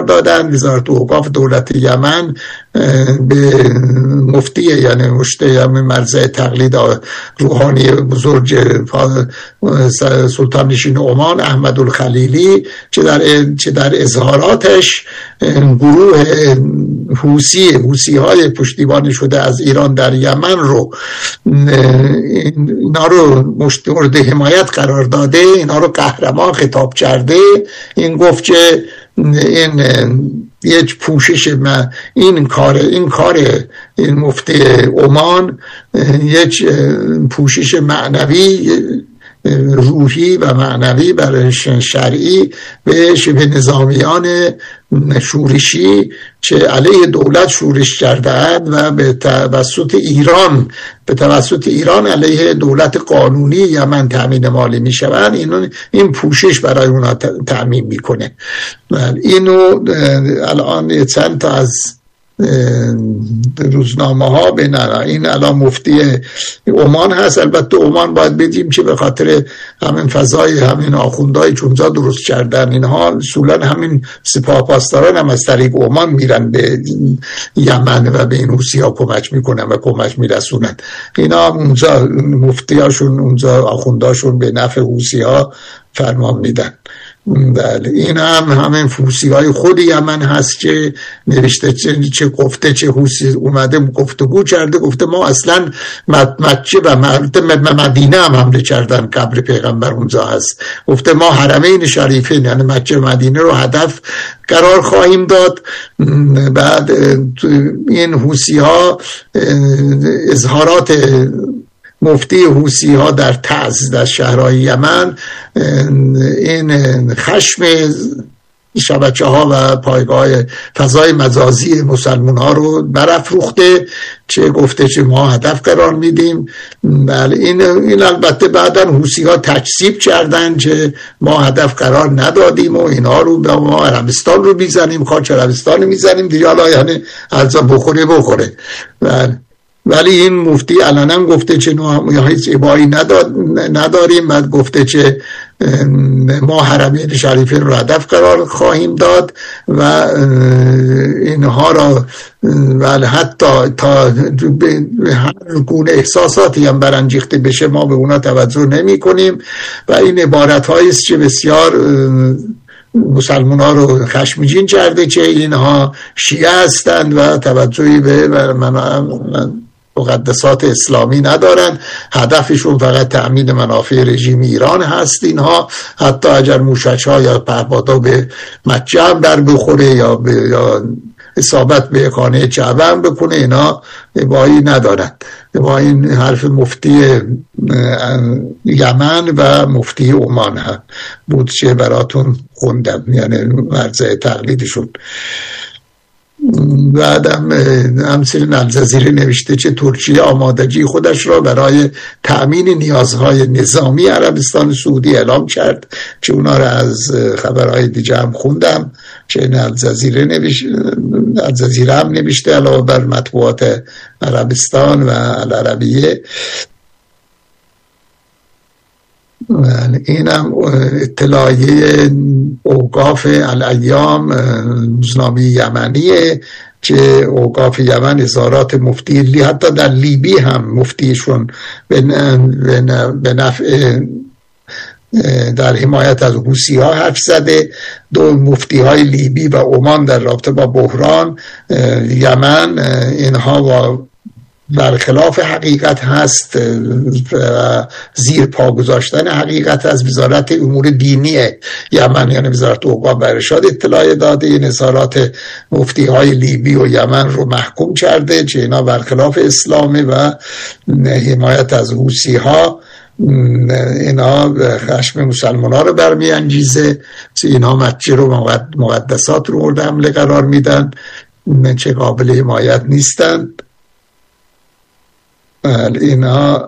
دادن. وزارت اوقاف دولت یمن به مفتی یعنی مشتی مرزه تقلید روحانی بزرگ سلطان نشین عمان احمد الخلیلی چه در اظهاراتش گروه حوسی های پشتیبانی شده از ایران در یمن رو اینا رو مورد حمایت قرار داده، اینا رو قهرمان خطاب کرده. این گفت که این یک پوشش این کار این مفتی عمان یک پوشش معنوی روحی و معنوی برای شرعی به شبه نظامیان شورشی چه علیه دولت شورش کرده‌اند و به توسط ایران علیه دولت قانونی یمن تامین مالی میشوند، این پوشش برای اونا تامین میکنه. اینو الان چند تا از روزنامه ها بینن این الان مفتی عمان هست. البته عمان باید بدیم که به خاطر همین فضای همین آخوندهای چونزا درست کردن اینها اصولا همین سپاه پاسداران هم از طریق عمان میرن به یمن و به این حوثی ها کمک میکنن و کمک میرسونن. اینا اونجا مفتی هاشون اونجا آخوندهاشون به نفع حوثی ها فرمان میدن. بله این همین حوثی های خود یمن هست که نوشته چه گفته چه حوثی اومده گفتگو کرده، گفته ما اصلا مکه و مدینه هم حمله کردن، قبر پیغمبر اونجا هست. گفته ما حرمین شریفین یعنی مکه و مدینه رو هدف قرار خواهیم داد. بعد این حوثی ها اظهارات مفتی حوثی ها در تعز در شهرهای یمن این خشم شبکه ها و پایگاه فضای مجازی مسلمان ها رو برافروخته، چه گفته چه ما هدف قرار میدیم. بله این البته بعداً حوثی ها تکذیب کردن که ما هدف قرار ندادیم و اینا رو ما عربستان رو میزنیم، خاک عربستان میزنیم دیگه، حالا یعنی ارزا بخوره. بله ولی این مفتی علنا گفته چه هیچ ابایی نداریم. بعد گفته چه ما حرمین شریفین رو هدف قرار خواهیم داد و اینها را ولی حتی تا به هر گونه احساساتی هم برانگیخته بشه ما به اونا توجه نمی کنیم. و این عبارت هاییست که بسیار مسلمان ها رو خشمگین کرده که اینها شیعه هستند و توجهی به مقدسات اسلامی ندارن، هدفشون فقط تأمین منافع رژیم ایران هست. اینها حتی اگر موشک ها یا پهپادها به مکه هم در بخوره یا اصابت به خانه کعبه هم بکنه اینا ابایی ندارن. با این حرف مفتی یمن و مفتی عمان هم بود که براتون خوندم، یعنی مرجع تقلیدشون. بعدم همچنین الجزیره نوشته که ترکیه آمادگی خودش را برای تأمین نیازهای نظامی عربستان سعودی اعلام کرد، که اونا را از خبرهای دیگه هم خوندم که این الجزیره هم نوشته علاوه بر مطبوعات عربستان و العربیه. اینم اطلاعیه اوقاف الایام روزنامه یمنیه که اوقاف یمن اظهارات مفتی حتی در لیبی هم مفتیشون به نفع در حمایت از حوثی ها حرف زده. دو مفتی های لیبی و عمان در رابطه با بحران یمن اینها برخلاف حقیقت هست، زیر پا گذاشتن حقیقت از وزارت امور دینی یمن یعنی وزارت اوقاف و ارشاد اطلاع داده. این اظهارات مفتی های لیبی و یمن رو محکوم کرده که اینا برخلاف اسلامه و حمایت از حوثی ها اینا خشم مسلمان ها رو برمی انگیزه، اینا مکه رو مقدسات رو مورد حمله قرار میدن چه قابل حمایت نیستن. اینا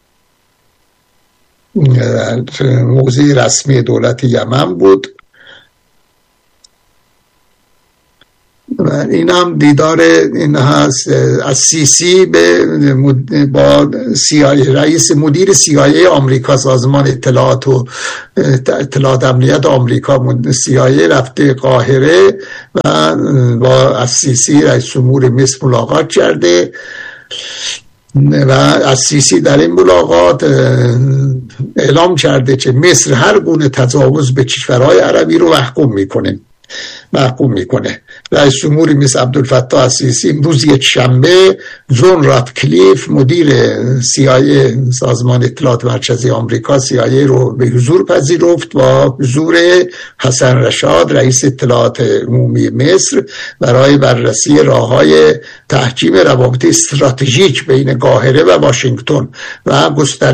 موضع رسمی دولت یمن بود. این هم دیدار این هست از سیسی با رئیس مدیر CIA آمریکا، سازمان اطلاعات امنیت آمریکا CIA، رفته قاهره و با السیسی رئیس جمهور مصر ملاقات کرده و السیسی در این ملاقات اعلام کرده که مصر هر گونه تجاوز به کشورهای عربی رو محکوم میکنه. رئیس جمهور مصر عبدالفتاح السیسی امروز یک شنبه جون راتکلیف مدیر CIA سازمان اطلاعات مرکزی آمریکا CIA رو به حضور پذیرفت با حضور حسن رشاد رئیس اطلاعات عمومی مصر برای بررسی راه‌های تحکیم روابط استراتژیک بین قاهره و واشنگتن و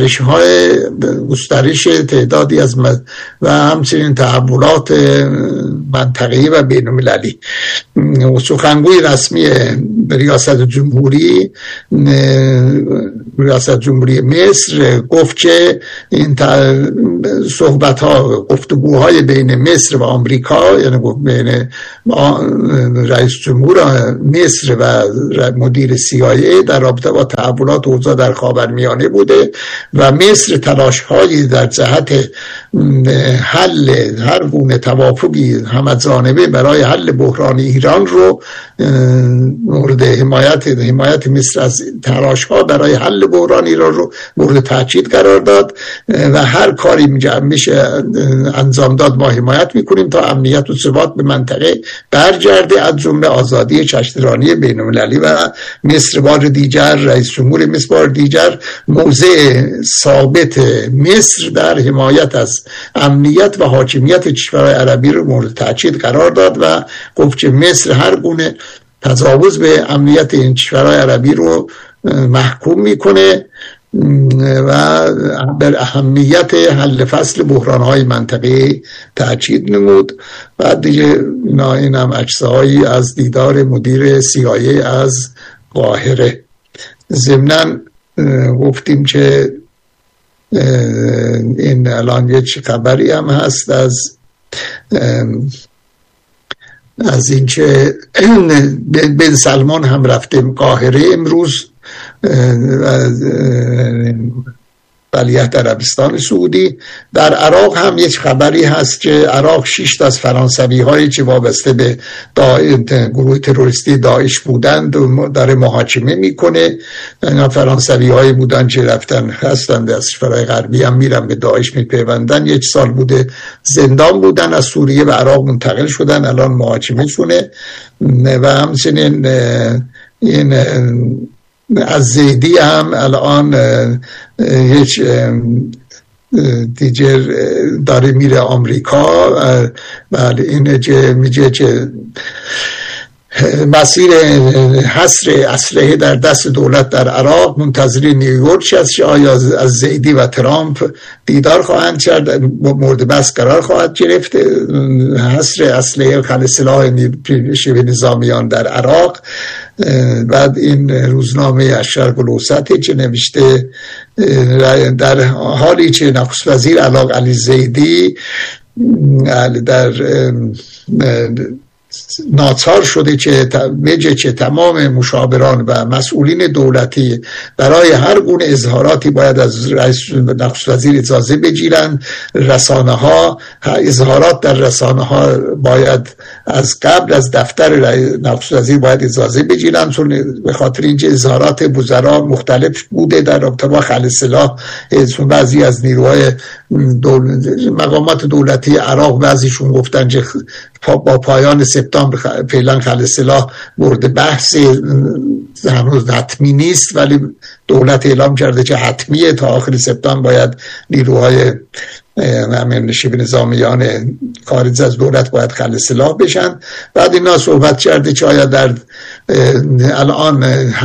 گسترش تعدادی از و همچنین تحولات منطقه‌ای و بین‌المللی. سخنگوی رسمی ریاست جمهوری مصر گفت که این گفتگوهای بین مصر و آمریکا، یعنی بین رئیس جمهور مصر و مدیر CIA در رابطه با تحولات اوضاع در خاورمیانه بوده و مصر تلاش‌هایی در جهت حل هر گونه توافقی همجانبه برای حل بحران ایران رو مورد حمایت مصر از تلاش‌ها برای حل بحران ایران رو مورد تاکید قرار داد و هر کاری میشه انجام داد ما حمایت میکنیم تا امنیت و ثبات به منطقه برگرده، از جمله آزادی کشتیرانی بین‌المللی. و مصر بار دیگر، رئیس جمهور مصر بار دیگر موضع ثابت مصر در حمایت از امنیت و حاکمیت کشورهای عربی رو مورد تاکید قرار داد و گفت که مصر هر گونه تجاوز به امنیت این کشورهای عربی رو محکوم میکنه و بر اهمیت حل فصل بحران‌های منطقه‌ای تاکید نمود. بعد دیگه این هم عکس‌هایی از دیدار مدیر CIA از قاهره. ضمناً گفتیم که این الان یک خبری هم هست از اینکه بن سلمان هم رفته قاهره امروز، ولیعهد عربستان سعودی. در عراق هم یک خبری هست که عراق 6 از فرانسوی هایی که وابسته به گروه تروریستی داعش بودند داره محاکمه میکنه. اینا فرانسوی هایی بودن که هستند از کشورهای غربی هم میرن به داعش میپیوندن. 1 سال بوده زندان بودن، از سوریه به عراق منتقل شدن، الان محاکمه شونه. و همچنین این از زیدی هم الان هیچ دیگر داره میره آمریکا. بله، اینه که میگه که مسیر حصر اسلحه در دست دولت در عراق منتظر نیویورک است که آیا از زیدی و ترامپ دیدار خواهند کرد، مورد بحث قرار خواهد گرفت حصر اسلحه خل سلاح شبه نظامیان در عراق. بعد این روزنامه الشرق الاوسط که نوشته در حالی که نخست وزیر علی زیدی در ناچار شده که بگه که تمام مشاوران و مسئولین دولتی برای هر گونه اظهاراتی باید از رئیس نخست وزیر اجازه بگیرن. اظهارات در رسانه ها باید از قبل از دفتر نخست وزیر باید اجازه بگیرن، چون به خاطر اینکه اظهارات وزرا مختلف بوده در رابطه با خل سلاح. چون بعضی از نیروهای مقامات دولتی عراق بعضیشون گفتن که با پایان سپتامبر فعلا خل سلاح مورد بحث هنوز حتمی نیست، ولی دولت اعلام کرده که حتمیه تا آخر سپتامبر باید نیروهای همین شبه نظامیان خارج از دولت باید خل سلاح بشن. بعد اینا صحبت کرده که آیا در الان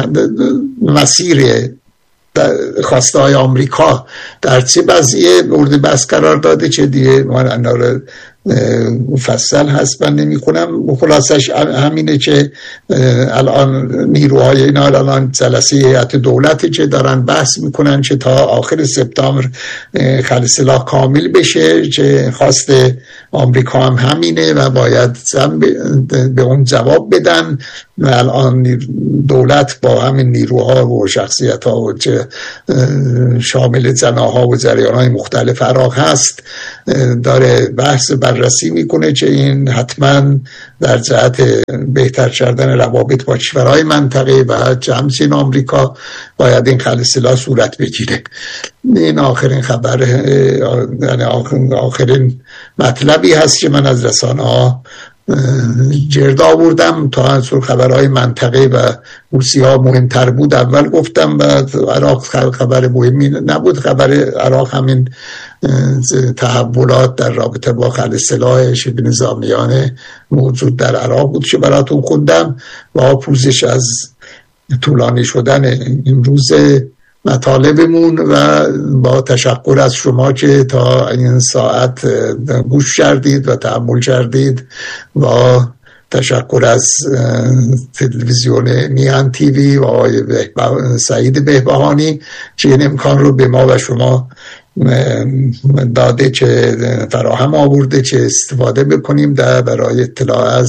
مسیر خواسته های آمریکا در چه وضعیه مورد بحث قرار داده، چه دیگه ما اینا رو مفصل هست من نمی کنم. خلاصش همینه که الان نیروهای اینا الان جلسه هیئت دولتی که دارن بحث میکنن که تا آخر سپتامبر خل سلاح کامل بشه، که خواست آمریکا هم همینه و باید به اون جواب بدن. و الان دولت با همین نیروها و شخصیت ها و که شامل جناها و جریان های مختلف عراق هست داره بحث بررسی میکنه که این حتما در جهت بهتر کردن روابط با کشورهای منطقه و همچنین آمریکا باید این خل سلاح صورت بگیره. این آخرین خبر، یعنی آخرین مطلبی هست که من از رسانه ها جرد آوردم. تا از خبرهای منطقه و روسیه مهمتر بود اول گفتم، و عراق خبر مهمی نبود. خبر عراق همین تحولات در رابطه با خل سلاح شبه نظامیان موجود در عراق بود که براتون خوندم، و پوزش از طولانی شدن امروز مطالبمون، و با تشکر از شما که تا این ساعت گوش کردید و تأمل کردید، و تشکر از تلویزیون میهن تیوی و آقای سعید بهبهانی که این امکان رو به ما و شما داده، که فراهم آورده که استفاده بکنیم در برای اطلاع از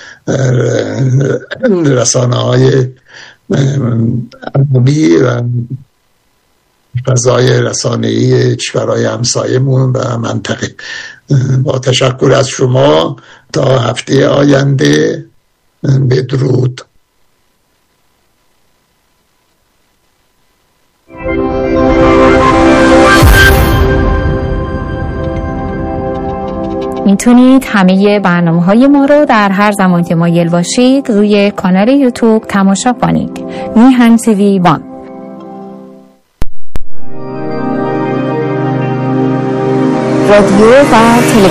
رسانه های عمومی و فضای رسانه‌ای کشورهای همسایه‌مون و منطقه. با تشکر از شما تا هفته آینده، بدرود. میتونید همه برنامه‌های ما رو در هر زمان که مایل باشید روی کانال یوتیوب تماشا کنید. میهن تیوی 1. رادیو و تلویزیون